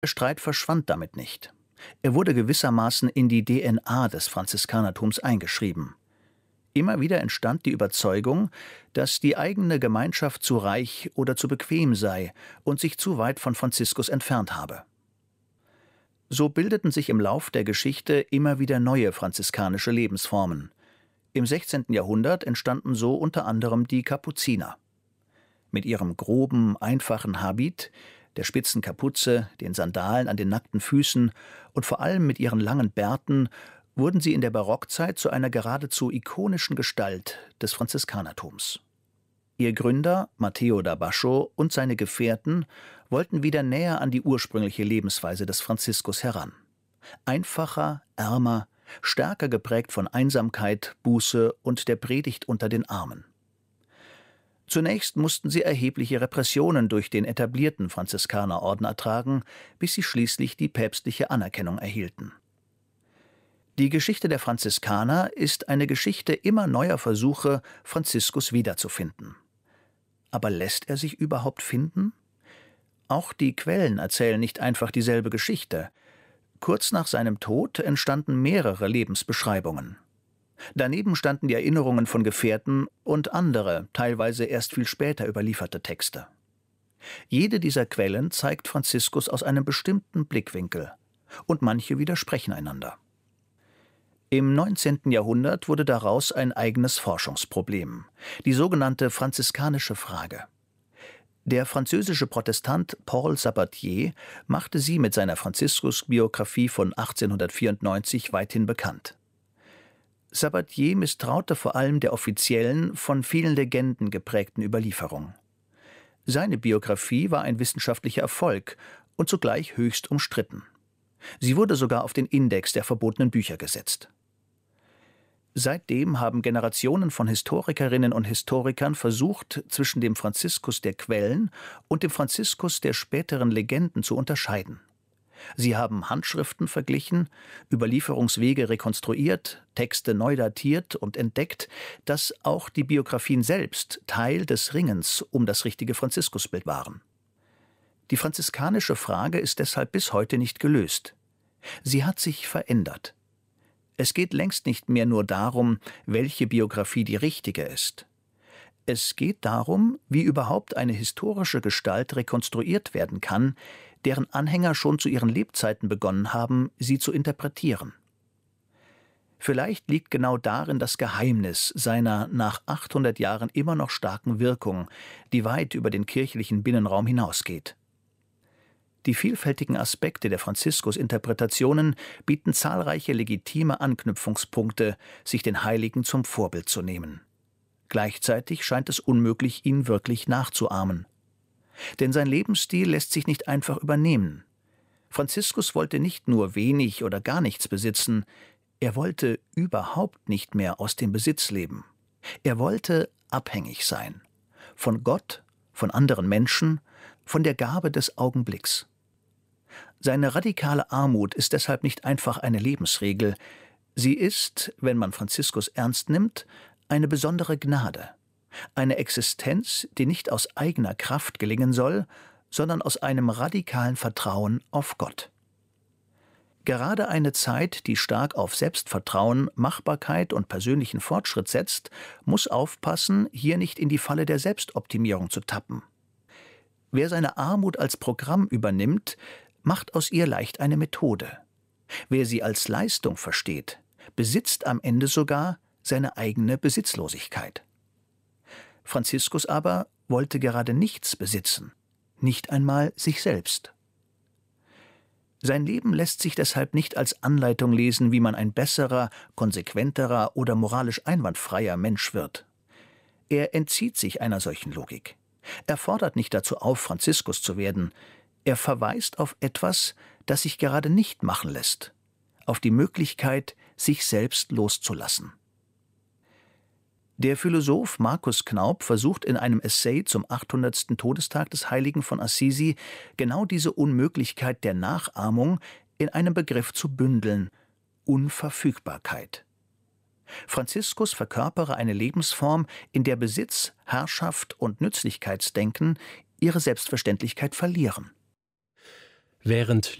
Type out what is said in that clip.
Streit verschwand damit nicht. Er wurde gewissermaßen in die DNA des Franziskanertums eingeschrieben. Immer wieder entstand die Überzeugung, dass die eigene Gemeinschaft zu reich oder zu bequem sei und sich zu weit von Franziskus entfernt habe. So bildeten sich im Lauf der Geschichte immer wieder neue franziskanische Lebensformen. Im 16. Jahrhundert entstanden so unter anderem die Kapuziner. Mit ihrem groben, einfachen Habit, der spitzen Kapuze, den Sandalen an den nackten Füßen und vor allem mit ihren langen Bärten wurden sie in der Barockzeit zu einer geradezu ikonischen Gestalt des Franziskanertums. Ihr Gründer, Matteo da Bascho, und seine Gefährten wollten wieder näher an die ursprüngliche Lebensweise des Franziskus heran. Einfacher, ärmer, stärker geprägt von Einsamkeit, Buße und der Predigt unter den Armen. Zunächst mussten sie erhebliche Repressionen durch den etablierten Franziskanerorden ertragen, bis sie schließlich die päpstliche Anerkennung erhielten. Die Geschichte der Franziskaner ist eine Geschichte immer neuer Versuche, Franziskus wiederzufinden. Aber lässt er sich überhaupt finden? Auch die Quellen erzählen nicht einfach dieselbe Geschichte. Kurz nach seinem Tod entstanden mehrere Lebensbeschreibungen. Daneben standen die Erinnerungen von Gefährten und andere, teilweise erst viel später überlieferte Texte. Jede dieser Quellen zeigt Franziskus aus einem bestimmten Blickwinkel, und manche widersprechen einander. Im 19. Jahrhundert wurde daraus ein eigenes Forschungsproblem, die sogenannte franziskanische Frage. Der französische Protestant Paul Sabatier machte sie mit seiner Franziskus-Biographie von 1894 weithin bekannt. Sabatier misstraute vor allem der offiziellen, von vielen Legenden geprägten Überlieferung. Seine Biografie war ein wissenschaftlicher Erfolg und zugleich höchst umstritten. Sie wurde sogar auf den Index der verbotenen Bücher gesetzt. Seitdem haben Generationen von Historikerinnen und Historikern versucht, zwischen dem Franziskus der Quellen und dem Franziskus der späteren Legenden zu unterscheiden. Sie haben Handschriften verglichen, Überlieferungswege rekonstruiert, Texte neu datiert und entdeckt, dass auch die Biografien selbst Teil des Ringens um das richtige Franziskusbild waren. Die franziskanische Frage ist deshalb bis heute nicht gelöst. Sie hat sich verändert. Es geht längst nicht mehr nur darum, welche Biografie die richtige ist. Es geht darum, wie überhaupt eine historische Gestalt rekonstruiert werden kann, deren Anhänger schon zu ihren Lebzeiten begonnen haben, sie zu interpretieren. Vielleicht liegt genau darin das Geheimnis seiner nach 800 Jahren immer noch starken Wirkung, die weit über den kirchlichen Binnenraum hinausgeht. Die vielfältigen Aspekte der Franziskus-Interpretationen bieten zahlreiche legitime Anknüpfungspunkte, sich den Heiligen zum Vorbild zu nehmen. Gleichzeitig scheint es unmöglich, ihn wirklich nachzuahmen. Denn sein Lebensstil lässt sich nicht einfach übernehmen. Franziskus wollte nicht nur wenig oder gar nichts besitzen, er wollte überhaupt nicht mehr aus dem Besitz leben. Er wollte abhängig sein. Von Gott, von anderen Menschen, von der Gabe des Augenblicks. Seine radikale Armut ist deshalb nicht einfach eine Lebensregel. Sie ist, wenn man Franziskus ernst nimmt, eine besondere Gnade. Eine Existenz, die nicht aus eigener Kraft gelingen soll, sondern aus einem radikalen Vertrauen auf Gott. Gerade eine Zeit, die stark auf Selbstvertrauen, Machbarkeit und persönlichen Fortschritt setzt, muss aufpassen, hier nicht in die Falle der Selbstoptimierung zu tappen. Wer seine Armut als Programm übernimmt, macht aus ihr leicht eine Methode. Wer sie als Leistung versteht, besitzt am Ende sogar seine eigene Besitzlosigkeit. Franziskus aber wollte gerade nichts besitzen, nicht einmal sich selbst. Sein Leben lässt sich deshalb nicht als Anleitung lesen, wie man ein besserer, konsequenterer oder moralisch einwandfreier Mensch wird. Er entzieht sich einer solchen Logik. Er fordert nicht dazu auf, Franziskus zu werden. Er verweist auf etwas, das sich gerade nicht machen lässt, auf die Möglichkeit, sich selbst loszulassen. Der Philosoph Markus Knaub versucht in einem Essay zum 800. Todestag des Heiligen von Assisi genau diese Unmöglichkeit der Nachahmung in einem Begriff zu bündeln: Unverfügbarkeit. Franziskus verkörpere eine Lebensform, in der Besitz, Herrschaft und Nützlichkeitsdenken ihre Selbstverständlichkeit verlieren. Während